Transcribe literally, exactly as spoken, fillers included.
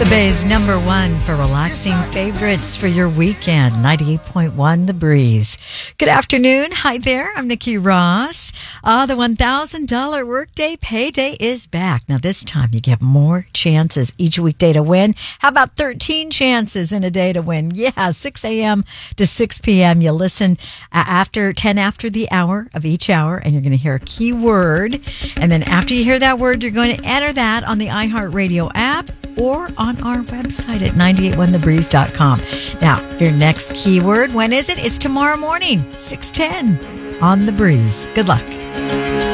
The Bay's number one for relaxing favorites for your weekend. ninety-eight point one The Breeze. Good afternoon. Hi there. I'm Nikki Ross. Uh, the one thousand dollars workday payday is back. Now this time you get more chances each weekday to win. How about thirteen chances in a day to win? Yeah, six a.m. to six p.m. You listen uh, after ten after the hour of each hour, and you're going to hear a key word. And then after you hear that word, you're going to enter that on the iHeartRadio app or on our website at nine eight one the breeze dot com. Now, your next keyword, when is it? It's tomorrow morning, six ten on The Breeze. Good luck.